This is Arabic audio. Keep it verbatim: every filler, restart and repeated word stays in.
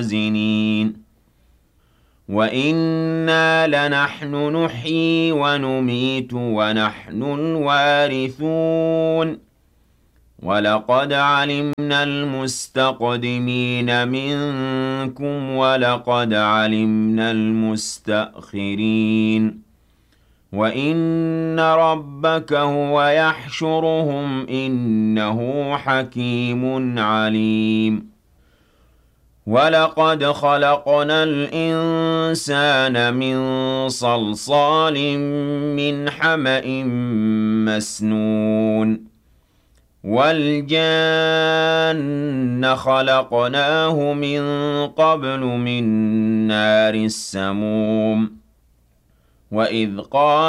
الْمُوزِنِينَ وَإِنَّا لَنَحْنُ نُحْيِي وَنُمِيتُ وَنَحْنُ الْوَارِثُونَ وَلَقَدْ عَلِمْنَا الْمُسْتَقْدِمِينَ مِنكُمْ وَلَقَدْ عَلِمْنَا الْمُسْتَأْخِرِينَ وَإِنَّ رَبَّكَ هُوَ يَحْشُرُهُمْ إِنَّهُ حَكِيمٌ عَلِيمٌ وَلَقَدْ خَلَقْنَا الْإِنسَانَ مِنْ صَلْصَالٍ مِّنْ حَمَإٍ مَّسْنُونٍ وَالْجَانَّ خَلَقْنَاهُ مِن قَبْلُ مِن نَّارِ السَّمُومِ وَإِذْ قَالَ